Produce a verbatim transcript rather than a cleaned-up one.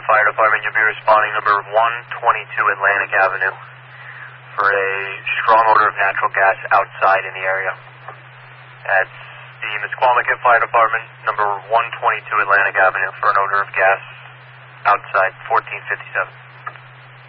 Fire Department. You'll be responding number one twenty-two Atlantic Avenue for a strong odor of natural gas outside in the area. That's the Mesquamaket Fire Department, number one twenty-two Atlantic Avenue for an odor of gas outside, fourteen fifty-seven.